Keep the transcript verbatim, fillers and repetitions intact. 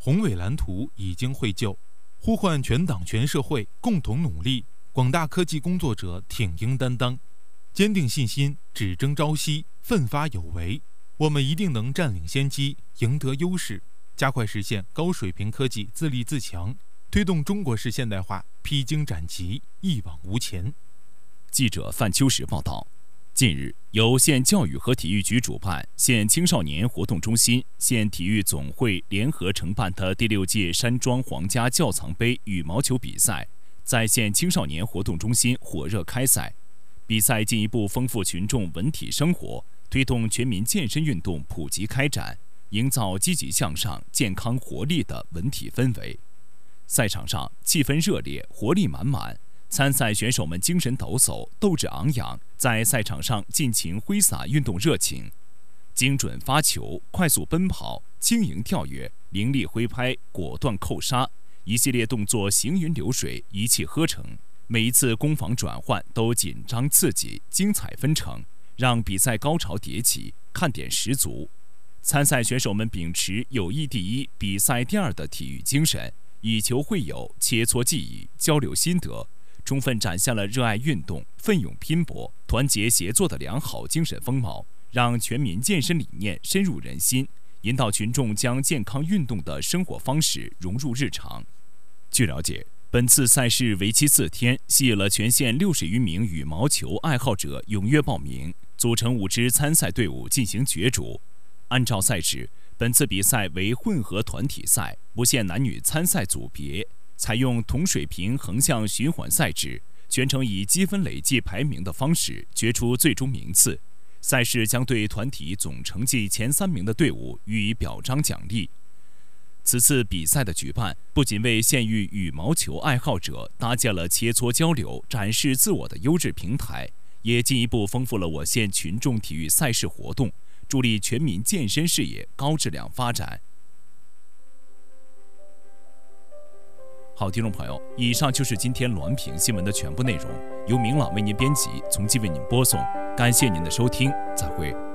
宏伟蓝图已经绘就，呼唤全党全社会共同努力，广大科技工作者挺膺担当，坚定信心，只争朝夕，奋发有为。我们一定能占领先机，赢得优势，加快实现高水平科技自立自强，推动中国式现代化披荆斩棘，一往无前。 记者范秋实报道。近日，由县教育和体育局主办、县青少年活动中心、县体育总会联合承办的第六届山庄皇家窖藏杯羽毛球比赛，在县青少年活动中心火热开赛。比赛进一步丰富群众文体生活，推动全民健身运动普及开展，营造积极向上、健康活力的文体氛围。赛场上气氛热烈，活力满满。参赛选手们精神抖擞，斗志昂扬，在赛场上尽情挥洒运动热情，精准发球、快速奔跑、轻盈跳跃、凌厉挥拍、果断扣杀，一系列动作行云流水，一气呵成。每一次攻防转换都紧张刺激、精彩纷呈，让比赛高潮迭起，看点十足。参赛选手们秉持友谊第一、比赛第二的体育精神，以球会友，切磋技艺，交流心得，充分展现了热爱运动、奋勇拼搏、团结协作的良好精神风貌，让全民健身理念深入人心，引导群众将健康运动的生活方式融入日常。据了解，本次赛事为期四天，吸引了全县六十余名羽毛球爱好者踊跃报名，组成五支参赛队伍进行角逐。按照赛制，本次比赛为混合团体赛，不限男女参赛组别，采用同水平横向循环赛制，全程以积分累计排名的方式决出最终名次。赛事将对团体总成绩前三名的队伍予以表彰奖励。此次比赛的举办，不仅为县域羽毛球爱好者搭建了切磋交流、展示自我的优质平台，也进一步丰富了我县群众体育赛事活动，助力全民健身事业高质量发展。好，听众朋友，以上就是今天滦平新闻的全部内容，由明朗为您编辑，从基为您播送。感谢您的收听，再会。